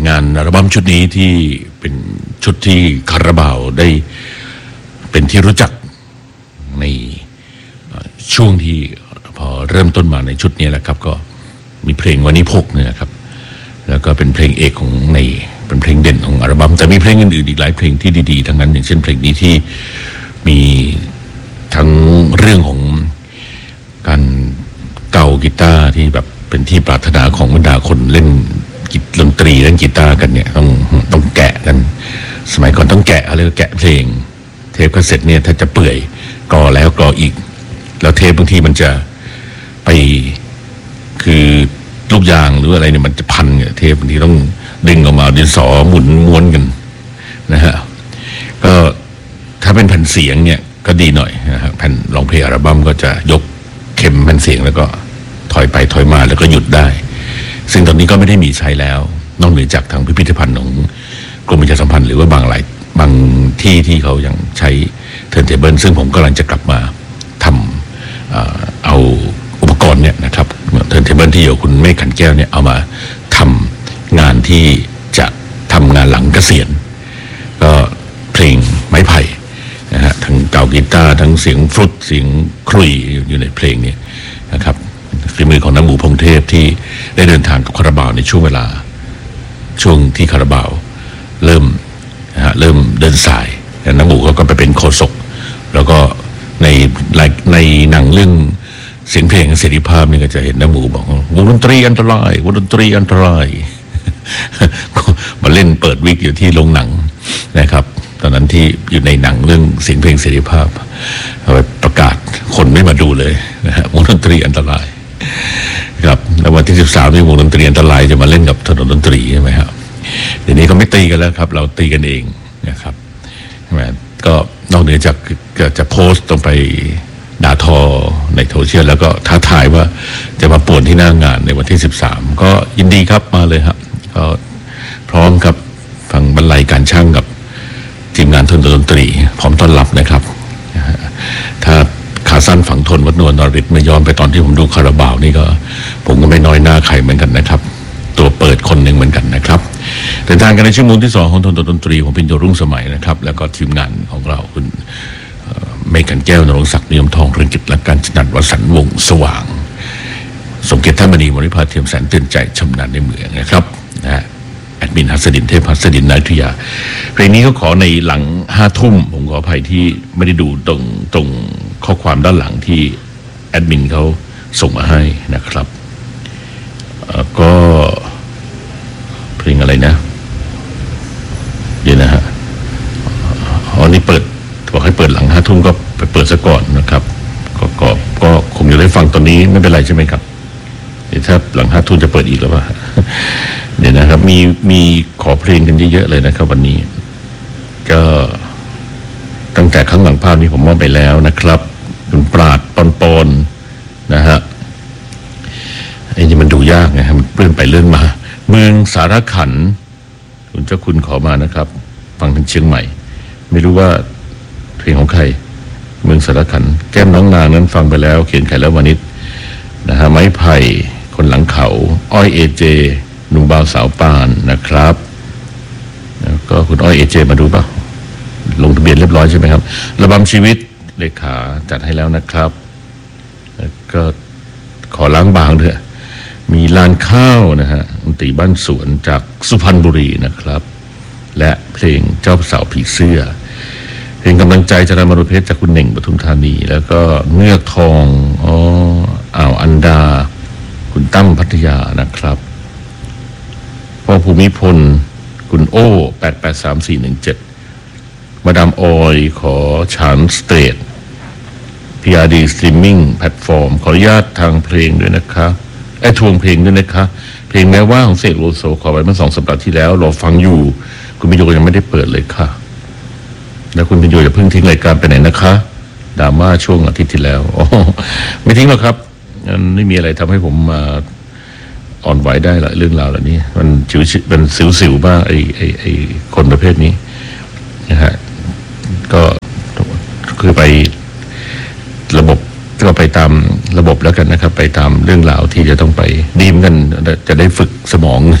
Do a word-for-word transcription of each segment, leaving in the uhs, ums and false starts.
งานอัลบั้มชุดนี้ที่เป็นชุดที่คาราบาวได้เป็นที่รู้จักในช่วงที่พอเริ่มต้นมาในชุดนี้แหละครับก็มีเพลงวันนี้พกเนี่ยครับแล้วก็เป็นเพลงเอกของในเป็นเพลงเด่นของอัลบั้มแต่มีเพลงอื่นๆอีกหลายเพลงที่ดีๆทั้งนั้นอย่างเช่นเพลงนี้ที่มีทั้งเรื่องของการเก่ากีตาร์ที่แบบเป็นที่ปรารถนาของบรรดาคนเล่นกีดนตรีเล่นกีตาร์กันเนี่ยต้องต้องแกะกันสมัยก่อนต้องแกะอะไรแกะเพลงเทปคาสเซ็ตเนี่ยถ้าจะเปื่อยกรอแล้วกรออีกแล้วเทปบางทีมันจะไปคือลูกยางหรืออะไรเนี่ยมันจะพันเนี่ยเทปบางทีต้องดึงออกมาดินสอหมุนม้วนกันนะฮะก็ถ้าเป็นแผ่นเสียงเนี่ยก็ดีหน่อยนะฮะแผ่นร้องเพลงอัลบั้มก็จะยกเข็มแผ่นเสียงแล้วก็ถอยไปถอยมาแล้วก็หยุดได้ซึ่งตอนนี้ก็ไม่ได้มีใช้แล้วนอกเหนือจากทางพิพิธภัณฑ์ของกรมประชาสัมพันธ์หรือว่าบางหลายบางที่ที่เขายังใช้เทิร์นเทเบิลซึ่งผมกำลังจะกลับมาทำเอาอุปกรณ์เนี่ยนะครับเทิร์นเทเบิลที่อยู่คุณเมฆขันแก้วเนี่ยเอามาทำงานที่จะทำงานหลังเกษียณก็เพลงไม้ไผ่นะฮะทั้งเก่ากีตาร์ทั้งเสียงฟลุตเสียงครุยอยู่ในเพลงนี้นะครับฝีมือของน้ำหมูพงเทพที่ได้เดินทางกับคาราบาวในช่วงเวลาช่วงที่คาราบาวเริ่มนะฮะเริ่มเดินสายน้ำหมูก็ไปเป็นโฆษกแล้วก็ในในหนังเรื่องเสียงเพลงเสรีภาพนี่ก็จะเห็นน้ำหมูบอกวงดนตรีอันตรายวงดนตรีอันตรายมาเล่นเปิดวิกอยู่ที่โรงหนังนะครับตอนนั้นที่อยู่ในหนังเรื่องเสียงเพลงเสรีภาพเอาไปประกาศคนไม่มาดูเลยนะฮะวงดนตรีอันตรายครับแล้ววันที่สิบสามนี่วงดนตรีอันตรายจะมาเล่นกับถนนดนตรีใช่ไหมครับเดี๋ยวนี้เขาไม่ตีกันแล้วครับเราตีกันเองนะครับใช่ไหมก็นอกเหนือจากจะโพสต์ต้องไปด่าทอในโซเชียลแล้วก็ท้าทายว่าจะมาป่วนที่หน้างานในวันที่สิบสามก็ยินดีครับมาเลยครับก็พร้อมครับฟังบรรลัยการช่างกับทีมงานทนดนตรีพร้อมต้อนรับนะครับถ้าขาสั้นฝังทนวัดนวลนริศไม่ยอมไปตอนที่ผมดูคาราบาวนี่ก็ผมก็ไม่น้อยหน้าใครเหมือนกันนะครับตัวเปิดคนหนึ่งเหมือนกันนะครับเดินทางกันในชั่วโมงที่สองของทนดนตรีผมเป็นโยรุ่งสมัยนะครับแล้วก็ทีมงานของเราคุณเมฆขันแก้วนรงศักดิ์นิยมทองเรืองกิจและการชนัดวสันต์วงสว่างสมเกียรติท่านมณีมริภาเทียมแสนเตือนใจชำนาญในเมืองนะครับนะแอดมินฮัสดินเทพฮัสดินนาทุยาเพลงนี้เขาขอในหลังห้าทุ่มผมขออภัยที่ไม่ได้ดูตรงตรงข้อความด้านหลังที่แอดมินเขาส่งมาให้นะครับก็เพลงอะไรนะเดี๋ยวนะฮะอ๋อนี่เปิดบอกให้เปิดหลังห้าทุ่มก็ไปเปิดซะก่อนนะครับก็ก็ก็คงจะได้ฟังตอนนี้ไม่เป็นไรใช่ไหมครับเดี๋ยวถ้าหลังห้าทุ่มจะเปิดอีกแล้วป่ะเดี๋ยวนะครับมีมีขอเพลงกันเยอะๆเลยนะครับวันนี้ก็ตั้งแต่ข้างหลังภาพนี้ผมมอบไปแล้วนะครับคุณปราดปอนปอนนะฮะไอ้นี่มันดูยากนะครับเลื่อนไปเลื่อนมาเมืองสารขันคุณเจ้าคุณขอมานะครับฟังทางเชียงใหม่ไม่รู้ว่าเพลงของใครเมืองสารขันแก้มน้องนางนั้นฟังไปแล้วเขียนไขแล้ววานิชนะฮะไม้ไผ่คนหลังเขาอ้อยเอเจหนุ่มบ่าวสาวปานนะครับแล้วก็คุณอ้อยเอเจมาดูป่ะลงทะเบียนเรียบร้อยใช่ไหมครับระบำชีวิตเลขาจัดให้แล้วนะครับแล้วก็ขอล้างบางเถอะมีลานข้าวนะฮะดนตรีบ้านสวนจากสุพรรณบุรีนะครับและเพลงเจ้าสาวผีเสื้อเพลงกำลังใจจารมรุเพชรจากคุณเหน่งปทุมธานีแล้วก็เงือกทองอ๋ออ่าวอันดาคุณตั้มพัทยานะครับพ่อภูมิพลคุณโอ้แปดแปดสามสี่หนึ่งเจ็ดมาดามออยขอฉานสเตท พี อาร์ ดี Streaming Platform ขออนุญาตทางเพลงด้วยนะคะไอ้ทวงเพลงด้วยนะคะเพลงแม้ว่าของเสกโลโซขอไว้เมื่อสองสัปดาห์ที่แล้วรอฟังอยู่คุณพิโยยังไม่ได้เปิดเลยค่ะแล้วคุณพิโยอย่าเพิ่งทิ้งรายการไปไหนนะคะดราม่าช่วงอาทิตย์ที่แล้วอ๋อไม่ทิ้งหรอกครับมันไม่มีอะไรทำให้ผมมาอ่อนไหวได้ละเรื่องราวเหล่านี้มันจิ๋วเป็นสิวๆบ้างไอ้ไอ้ไอ้คนประเภทนี้นะฮะก็คือไประบบก็ไปตามระบบแล้วกันนะครับไปตามเรื่องราวที่จะต้องไปดีมกันจะได้ฝึกสมอง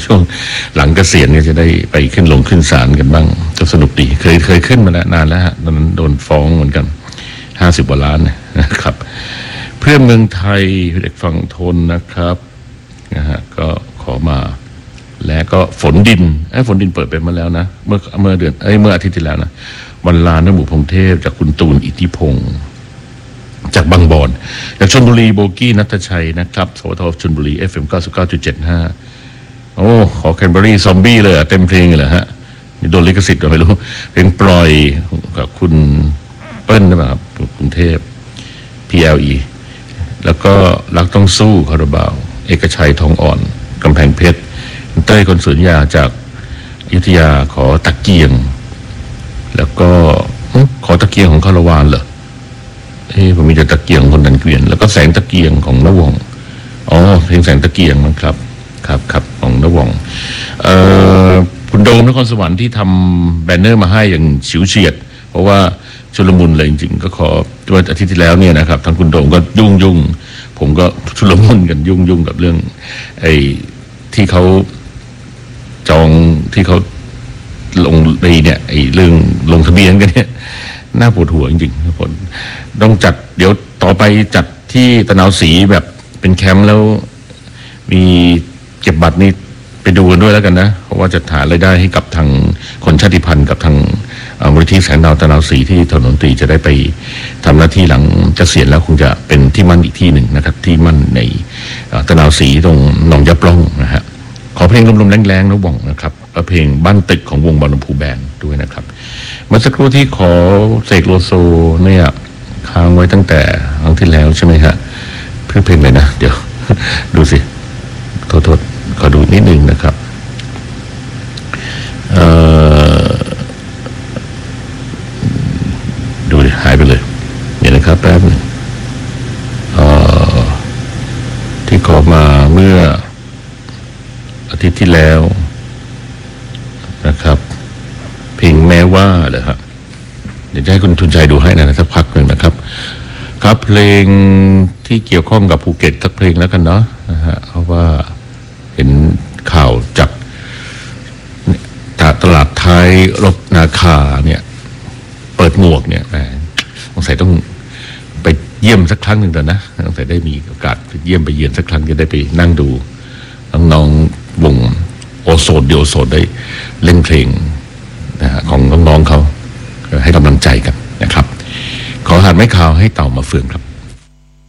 ช่วงหลังเกษียณเนี่ยจะได้ไปขึ้นลงขึ้นศาลกันบ้างก็สนุกดีเคยเคยขึ้นมาแล้วนานแล้วฮะตอนนั้นโดนฟ้องเหมือนกันห้าสิบกว่าล้านนะครับเพื่อเมืองไทยเด็กฝั่งทนนะครับนะฮะก็ขอมาและก็ฝนดินไอ้ฝนดินเปิดไปมาแล้วนะเมื่อเมื่อเดือนไอ้เมื่ออาทิตย์ที่แล้วนะวันลานนหมู่พงเทพจากคุณตูนอิทธิพงศ์จากบางบอนจากชลบุรีโบกี้นัทชัยนะครับสวทชลบุรี เอฟ เอ็ม เก้าสิบเก้าจุดเจ็ดห้าโอ้ขอแคนเบอรี่ซอมบี้เลยเต็มเพลงเลยเหรอฮะโดนลิขสิทธิ์หรือไม่รู้เพลงปล่อยกับคุณเปิ้ลใช่ไหมครับกรุงเทพ พี แอล อี แล้วก็รักต้องสู้คาราบาวเอกชัยทองอ่อนกำแพงเพชรเต้ยคนสวนยาจากอยุธยาขอตะเกียงแล้วก็ขอตะเกียงของคาราวานเหรอเฮ้ผมมีแต่ตะเกียงคนดันเกวียนแล้วก็แสงตะเกียงของนวงอ๋อเพลงแสงตะเกียงมั้งครับครับครับของนวงเอ่อคุณโดมนครสวรรค์ที่ทำแบนเนอร์มาให้อย่างฉิวเฉียดเพราะว่าชุลมุนเลยจริงๆก็ขอวันอาทิตย์ที่แล้วเนี่ยนะครับทั้งคุณโดมก็ยุ่งยุ่งผมก็ชุลมุนกันยุ่งยุ่งกับเรื่องไอ้ที่เขาจองที่เขาลงไปเนี่ยไอ้เรื่องลงทะเบียนกันเนี่ยน่าปวดหัวจริงๆผมต้องจัดเดี๋ยวต่อไปจัดที่ตะนาวศรีแบบเป็นแคมป์แล้วมีเก็บบัตรนี่ไปดูกันด้วยแล้วกันนะเพราะว่าจะหารายได้ให้กับทางคนชาติพันธุ์กับทางมูลนิธิแสงดาวตะนาวศรีที่ถนนตรีจะได้ไปทำหน้าที่หลังเกษียณแล้วคงจะเป็นที่มั่นอีกที่หนึ่งนะครับที่มั่นในตะนาวศรีตรงหนองยะปล้องนะฮะขอเพลงลมๆแรงๆนะบ่องนะครับเพลงบ้านตึกของวงบอลพูแบนด้วยนะครับเมื่อสักครู่ที่ขอเสกโลโซเนี่ยค้างไว้ตั้งแต่ครั้งที่แล้วใช่ไหมฮะเพื่อเพลงเลยนะเดี๋ยวดูสิโทษโทษขอดูนิดนึงนะครับเอ่อดูดิหายไปเลยเดี๋ยวนะครับแป๊บนึงเอ่อที่ขอมาเมื่ออาทิตย์ที่แล้วนะครับเพลงแม้ว่าเหรอครับเดี๋ยวจะให้คุณทุนชัยดูให้นะสักพักหนึ่งนะครับครับเพลงที่เกี่ยวข้องกับภูเก็ตสักเพลงแล้วกันเนาะนะฮะเพราะว่าเห็นข่าวจากตลาดท้ายรถนาคาเนี่ยเปิดหมวกเนี่ยแหมสงสัยต้องไปเยี่ยมสักครั้งหนึ่งเถอะนะสงสัยได้มีโอกาสไปเยี่ยมไปเยือนสักครั้งจะได้ไปนั่งดูน้องๆวงโอโซดเดียวโซดได้เล่นเพลงนะฮะของน้องๆเขาให้กำลังใจกันนะครับขอหันไม้ข่าวให้เต่ามาเฟืองครับ